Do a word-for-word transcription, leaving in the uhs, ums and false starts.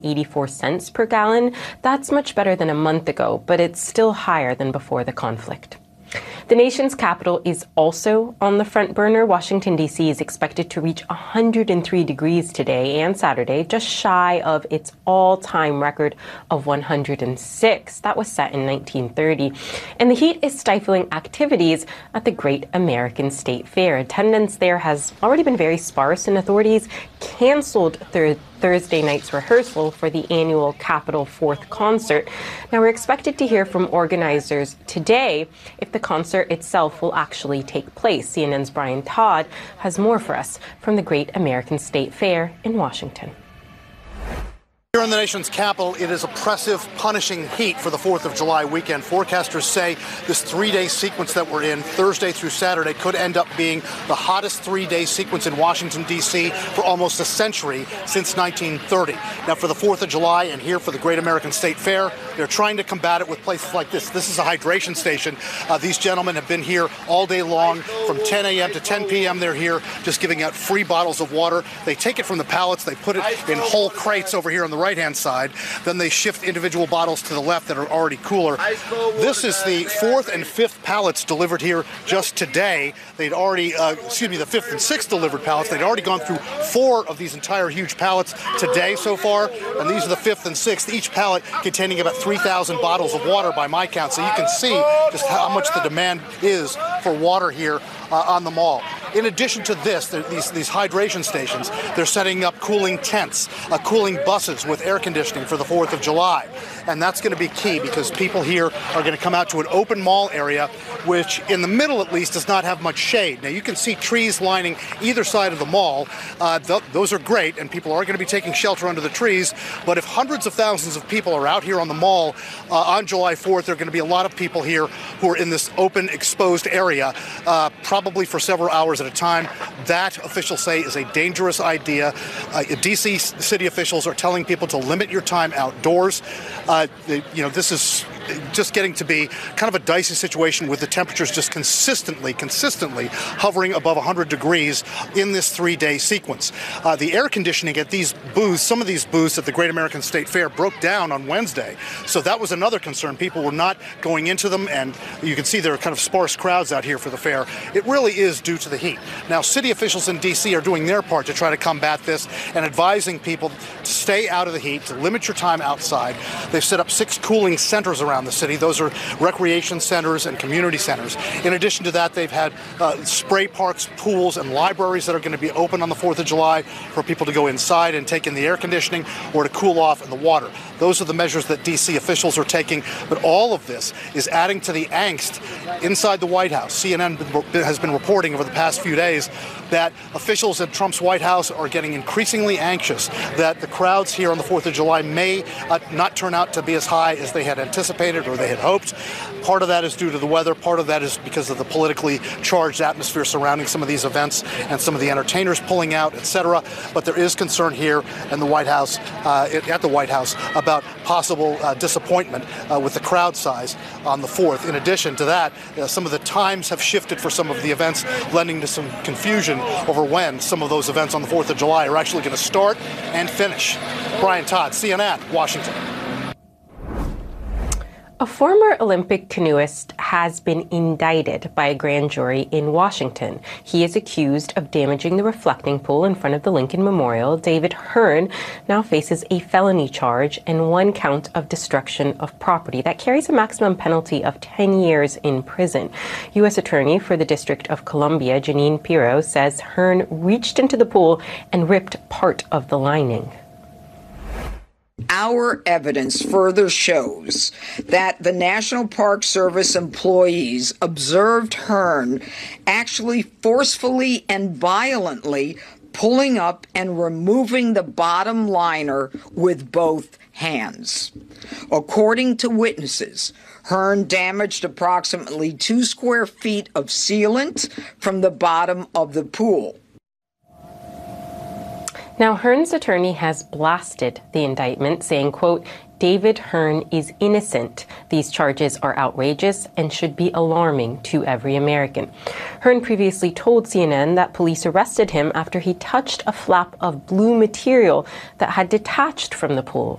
eighty-four cents per gallon. That's much better than a month ago, but it's still higher than before the conflict. The nation's capital is also on the front burner. Washington, D C is expected to reach one hundred three degrees today and Saturday, just shy of its all-time record of one hundred six. That was set in nineteen thirty. And the heat is stifling activities at the Great American State Fair. Attendance there has already been very sparse, and authorities canceled thir- Thursday night's rehearsal for the annual Capitol Fourth concert. Now, we're expected to hear from organizers today if the concert itself will actually take place. C N N's Brian Todd has more for us from the Great American State Fair in Washington. Here in the nation's capital, it is oppressive, punishing heat for the fourth of July weekend. Forecasters say this three-day sequence that we're in, Thursday through Saturday, could end up being the hottest three-day sequence in Washington, D C for almost a century since nineteen thirty. Now, for the fourth of July and here for the Great American State Fair, they're trying to combat it with places like this. This is a hydration station. Uh, these gentlemen have been here all day long. From ten a.m. to ten p.m. they're here just giving out free bottles of water. They take it from the pallets, they put it in whole crates over here on the right-hand side. Then they shift individual bottles to the left that are already cooler. This is the fourth and fifth pallets delivered here just today. They'd already, uh, excuse me, the fifth and sixth delivered pallets. They'd already gone through four of these entire huge pallets today so far, and these are the fifth and sixth, each pallet containing about three thousand bottles of water by my count. So you can see just how much the demand is for water here uh, on the mall. In addition to this, these, these hydration stations, they're setting up cooling tents, uh, cooling buses with air conditioning for the fourth of July. And that's going to be key because people here are going to come out to an open mall area, which in the middle at least does not have much shade. Now you can see trees lining either side of the mall. Uh, th- those are great, and people are going to be taking shelter under the trees. But if hundreds of thousands of people are out here on the mall uh, on July fourth, there are going to be a lot of people here who are in this open, exposed area, uh, probably for several hours at a time. That, officials say, is a dangerous idea. Uh, D C city officials are telling people to limit your time outdoors. Uh, the, you know, this is just getting to be kind of a dicey situation with the temperatures just consistently, consistently hovering above one hundred degrees in this three-day sequence. Uh, the air conditioning at these booths, some of these booths at the Great American State Fair broke down on Wednesday. So that was another concern. People were not going into them, and you can see there are kind of sparse crowds out here for the fair. It really is due to the heat. Now, city officials in D C are doing their part to try to combat this and advising people to stay out of the heat, to limit your time outside. They've set up six cooling centers around the city. Those are recreation centers and community centers. In addition to that, they've had uh, spray parks, pools, and libraries that are going to be open on the fourth of July for people to go inside and take in the air conditioning or to cool off in the water. Those are the measures that D C officials are taking. But all of this is adding to the angst inside the White House. C N N has been reporting over the past few days that officials at Trump's White House are getting increasingly anxious that the crowds here on the fourth of July may uh, not turn out to be as high as they had anticipated or they had hoped. Part of that is due to the weather. Part of that is because of the politically charged atmosphere surrounding some of these events and some of the entertainers pulling out, et cetera. But there is concern here in the White House, uh, at the White House, about possible uh, disappointment uh, with the crowd size on the fourth. In addition to that, uh, some of the times have shifted for some of the events, lending to some confusion over when some of those events on the fourth of July are actually going to start and finish. Brian Todd, C N N, Washington. A former Olympic canoeist has been indicted by a grand jury in Washington. He is accused of damaging the reflecting pool in front of the Lincoln Memorial. David Hearn now faces a felony charge and one count of destruction of property. That carries a maximum penalty of ten years in prison. U S Attorney for the District of Columbia, Janine Pirro, says Hearn reached into the pool and ripped part of the lining. Our evidence further shows that the National Park Service employees observed Hearn actually forcefully and violently pulling up and removing the bottom liner with both hands. According to witnesses, Hearn damaged approximately two square feet of sealant from the bottom of the pool. Now, Hearn's attorney has blasted the indictment, saying, quote, David Hearn is innocent. These charges are outrageous and should be alarming to every American. Hearn previously told C N N that police arrested him after he touched a flap of blue material that had detached from the pool